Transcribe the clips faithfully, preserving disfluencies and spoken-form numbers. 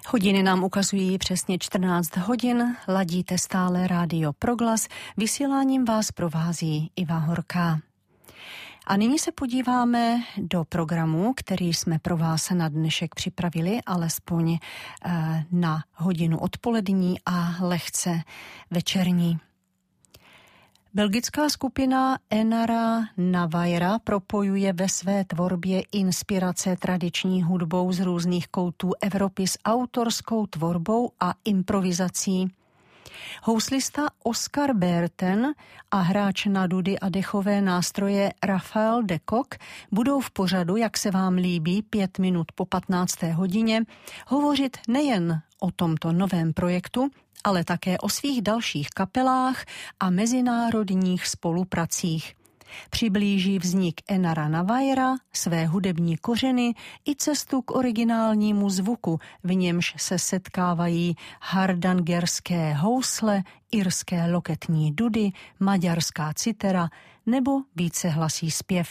Hodiny nám ukazují přesně čtrnáct hodin, ladíte stále Rádio Proglas, vysíláním vás provází Iva Horká. A nyní se podíváme do programu, který jsme pro vás na dnešek připravili, alespoň na hodinu odpolední a lehce večerní. Belgická skupina Enara Navaira propojuje ve své tvorbě inspirace tradiční hudbou z různých koutů Evropy s autorskou tvorbou a improvizací. Houslista Oscar Berten a hráč na dudy a dechové nástroje Rafael de Kock budou v pořadu, jak se vám líbí, pět minut po patnácté hodině, hovořit nejen o tomto novém projektu, ale také o svých dalších kapelách a mezinárodních spolupracích. Přiblíží vznik Enara Navaira, své hudební kořeny i cestu k originálnímu zvuku, v němž se setkávají hardangerské housle, irské loketní dudy, maďarská citera nebo vícehlasý zpěv.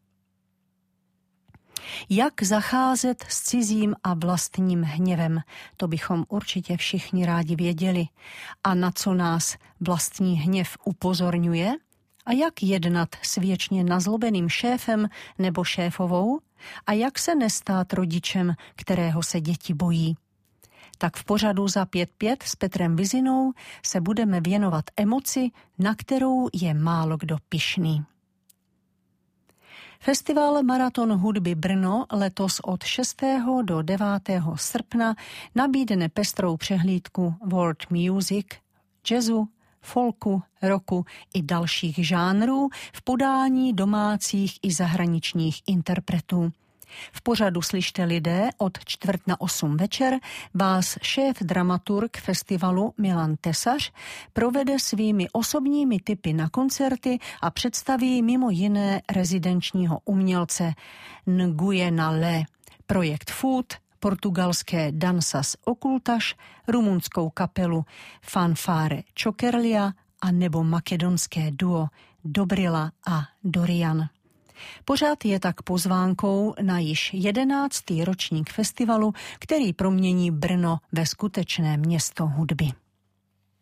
Jak zacházet s cizím a vlastním hněvem, to bychom určitě všichni rádi věděli. A na co nás vlastní hněv upozorňuje? A jak jednat s věčně nazlobeným šéfem nebo šéfovou? A jak se nestát rodičem, kterého se děti bojí? Tak v pořadu za pět pět s Petrem Vizinou se budeme věnovat emoci, na kterou je málo kdo pyšný. Festival Maraton hudby Brno letos od šestého do devátého srpna nabídne pestrou přehlídku world music, jazzu, folku, rocku i dalších žánrů v podání domácích i zahraničních interpretů. V pořadu Slyšte lidé od čtvrt na osm večer vás šéf dramaturg festivalu Milan Tesař provede svými osobními tipy na koncerty a představí mimo jiné rezidenčního umělce Nguyena Le, projekt Food, portugalské Dansas Ocultas, rumunskou kapelu Fanfare Čokerlia a nebo makedonské duo Dobrila a Dorian. Pořad je tak pozvánkou na již jedenáctý ročník festivalu, který promění Brno ve skutečné město hudby.